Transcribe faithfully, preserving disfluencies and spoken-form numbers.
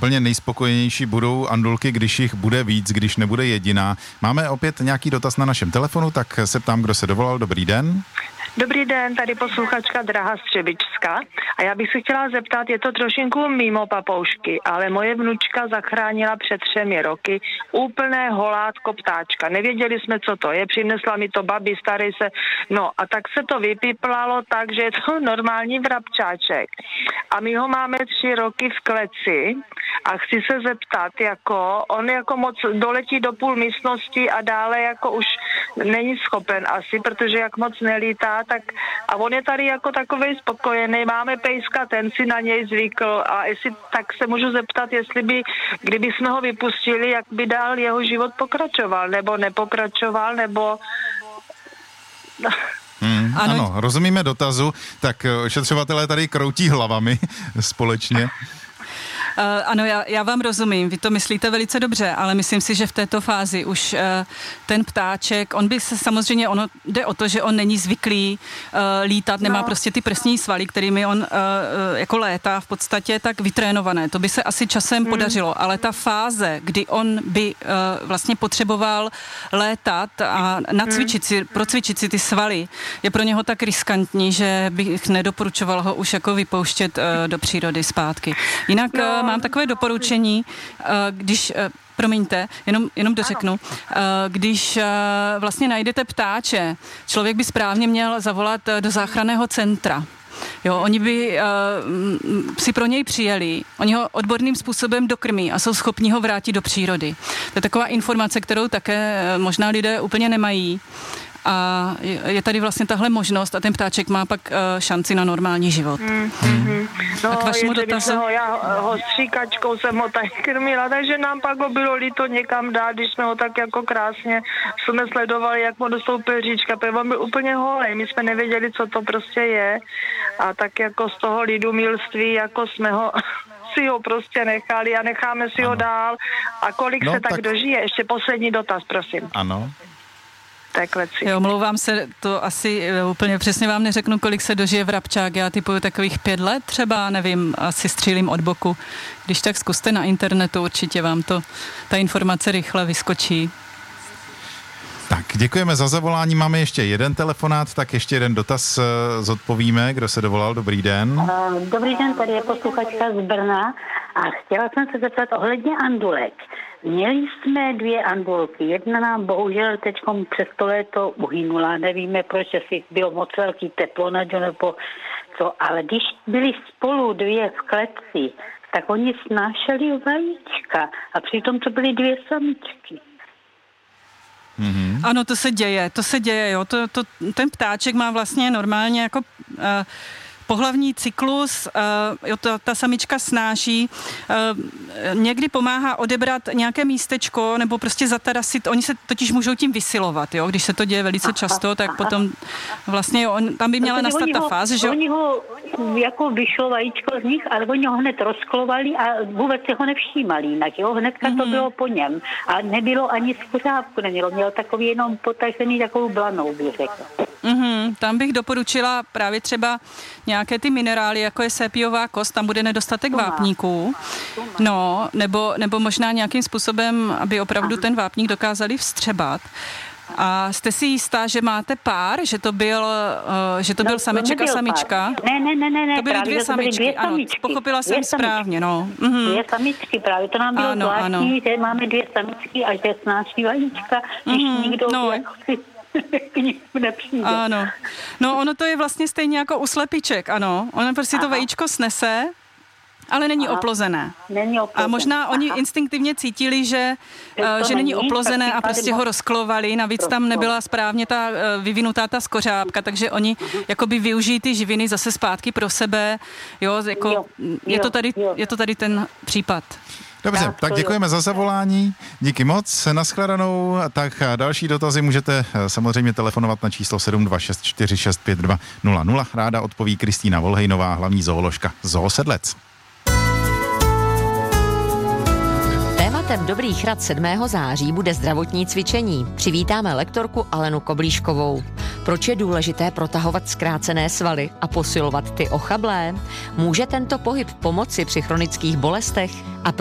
úplně nejspokojenější budou andulky, když jich bude víc, když nebude jediná. Máme opět nějaký dotaz na našem telefonu, tak se ptám, kdo se dovolal. Dobrý den. Dobrý den, tady posluchačka Draha Střebičská a já bych se chtěla zeptat, je to trošinku mimo papoušky, ale moje vnučka zachránila před třemi roky úplné holátko ptáčka. Nevěděli jsme, co to je, přinesla mi to babi, starý se, no a tak se to vypiplalo tak, že je to normální vrabčáček. A my ho máme tři roky v kleci a chci se zeptat, jako on jako moc doletí do půl místnosti a dále jako už není schopen asi, protože jak moc nelítá, tak a on je tady jako takovej spokojený, máme pejska, ten si na něj zvykl a jestli tak se můžu zeptat, jestli by, kdyby jsme ho vypustili, jak by dál jeho život pokračoval, nebo nepokračoval, nebo... Hmm, ano. ano, rozumíme dotazu, tak ošetřovatelé tady kroutí hlavami společně. Uh, ano, já, já vám rozumím, vy to myslíte velice dobře, ale myslím si, že v této fázi už uh, ten ptáček, on by se samozřejmě, ono jde o to, že on není zvyklý uh, lítat, nemá no. prostě ty prsní svaly, kterými on uh, uh, jako létá v podstatě tak vytrénované. To by se asi časem hmm. podařilo, ale ta fáze, kdy on by uh, vlastně potřeboval létat a nacvičit si, procvičit si ty svaly, je pro něho tak riskantní, že bych nedoporučoval ho už jako vypouštět uh, do přírody zpátky. Jinak no. Mám takové doporučení, když, promiňte, jenom, jenom dořeknu, když vlastně najdete ptáče, člověk by správně měl zavolat do záchranného centra. Jo, oni by uh, si pro něj přijeli, oni ho odborným způsobem dokrmí a jsou schopni ho vrátit do přírody. To je taková informace, kterou také možná lidé úplně nemají. A je tady vlastně tahle možnost a ten ptáček má pak uh, šanci na normální život. Mm, mm. No, a k vašemu dotazu... Ho, já ho stříkačkou jsem ho tak krmila, takže nám pak ho bylo líto někam dát, když jsme ho tak jako krásně jsme sledovali, jak mu dostoupil říčka, protože on byl úplně holej, my jsme nevěděli, co to prostě je a tak jako z toho lidu milství, jako jsme ho... si ho prostě nechali a necháme si ano. ho dál. A kolik no, se tak, tak dožije? Ještě poslední dotaz, prosím. Ano. Jo, omlouvám se, to asi úplně přesně vám neřeknu, kolik se dožije vrabčák. Já typuju takových pět let třeba, nevím, asi střílím od boku. Když tak zkuste na internetu, určitě vám to, ta informace rychle vyskočí. Tak, děkujeme za zavolání. Máme ještě jeden telefonát, tak ještě jeden dotaz zodpovíme. Kdo se dovolal? Dobrý den. Dobrý den, tady je posluchačka z Brna a chtěla jsem se zeptat ohledně andulek. Měli jsme dvě andulky. Jedna nám bohužel teďkom přes to léto uhynula. Nevíme, proč, jestli bylo moc velký teplo na ňu, nebo co. Ale když byli spolu dvě v kletci, tak oni snášeli vajíčka a přitom to byly dvě samičky. Mm-hmm. Ano, to se děje, to se děje, jo. To, to, ten ptáček má vlastně normálně jako... Uh, pohlavní cyklus, uh, jo, to, ta samička snáší, uh, někdy pomáhá odebrat nějaké místečko nebo prostě zatarasit, oni se totiž můžou tím vysilovat, jo, když se to děje velice často, tak potom vlastně jo, on, tam by měla protože nastat ta ho, fáze, že oni ho jako vyšlo vajíčko z nich, ale oni ho hned rozklovali a vůbec se ho nevšímali jinak, jo, hnedka mm-hmm. to bylo po něm a nebylo ani z kuřávku, nemělo, měl takový jenom potažený takovou blanou, bych řekl. Mm-hmm, tam bych doporučila právě třeba nějaké ty minerály, jako je sépiová kost, tam bude nedostatek vápníků, no, nebo, nebo možná nějakým způsobem, aby opravdu ten vápník dokázali vstřebat. A jste si jistá, že máte pár, že to byl, uh, že to byl no, sameček a samička? Ne, ne, ne, ne, ne. To byly právě, dvě samičky, dvě ano, samičky. pochopila dvě jsem samičky. správně, no. Mm-hmm. Dvě samičky, právě to nám bylo ano, zvláštní, ano. Že máme dvě samičky a že snáší vajíčka, když mm-hmm. nikdo no. jako si nepřijde. Ano, no ono to je vlastně stejně jako u slepiček, ano, ono prostě Aha. to vajíčko snese, ale není Aha. oplozené. Není oplozené. A možná oni Aha. instinktivně cítili, že, uh, že není oplozené a prostě ho rozklovali. Navíc tam nebyla správně ta uh, vyvinutá ta skořápka, takže oni uh-huh. jakoby využijí ty živiny zase zpátky pro sebe. Jo, jako jo, je, jo, to tady, jo. je to tady ten případ. Dobře, tak, tak děkujeme za zavolání, díky moc, nashledanou, tak další dotazy můžete samozřejmě telefonovat na číslo sedm dva šest čtyři šest pět dva nula nula, ráda odpoví Kristýna Volhejnová, hlavní zooložka Zoo Sedlec. Tématem Dobrých rad sedmého září bude zdravotní cvičení. Přivítáme lektorku Alenu Koblíškovou. Proč je důležité protahovat zkrácené svaly a posilovat ty ochablé? Může tento pohyb pomoci při chronických bolestech? A